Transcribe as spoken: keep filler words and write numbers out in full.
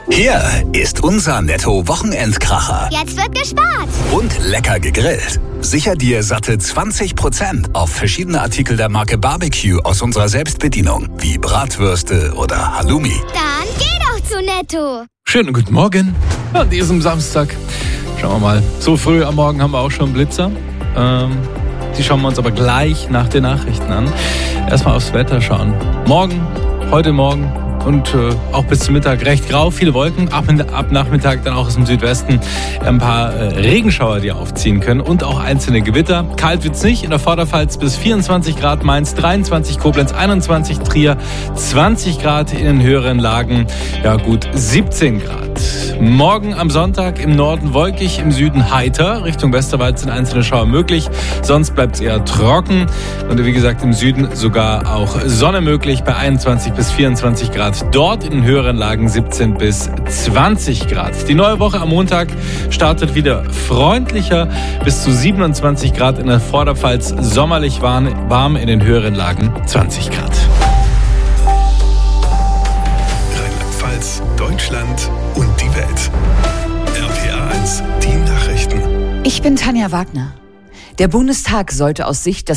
Hier ist unser Netto-Wochenendkracher. Jetzt wird gespart. Und lecker gegrillt. Sicher dir satte zwanzig Prozent auf verschiedene Artikel der Marke Barbecue aus unserer Selbstbedienung, wie Bratwürste oder Halloumi. Dann geh doch zu Netto. Schönen guten Morgen an diesem Samstag. Schauen wir mal. So früh am Morgen haben wir auch schon Blitzer. Ähm, die schauen wir uns aber gleich nach den Nachrichten an. Erstmal aufs Wetter schauen. Morgen, heute Morgen und äh, auch bis zum Mittag recht grau, viele Wolken. Ab, ab Nachmittag dann auch aus dem Südwesten ein paar äh, Regenschauer, die aufziehen können und auch einzelne Gewitter. Kalt wird's nicht. In der Vorderpfalz bis vierundzwanzig Grad, Mainz dreiundzwanzig, Koblenz einundzwanzig, Trier zwanzig Grad, in den höheren Lagen ja gut siebzehn Grad. Morgen am Sonntag im Norden wolkig, im Süden heiter. Richtung Westerwald sind einzelne Schauer möglich. Sonst bleibt es eher trocken. Und wie gesagt, im Süden sogar auch Sonne möglich bei einundzwanzig bis vierundzwanzig Grad. Dort in den höheren Lagen siebzehn bis zwanzig Grad. Die neue Woche am Montag startet wieder freundlicher. Bis zu siebenundzwanzig Grad in der Vorderpfalz. Sommerlich warm, in den höheren Lagen zwanzig Grad. Rheinland-Pfalz, Deutschland und die Welt. R P A eins, die Nachrichten. Ich bin Tanja Wagner. Der Bundestag sollte aus Sicht des